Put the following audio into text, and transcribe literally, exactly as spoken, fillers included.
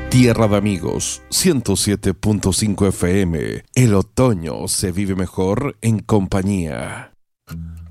Tierra de Amigos, ciento siete punto cinco F M. El otoño se vive mejor en compañía.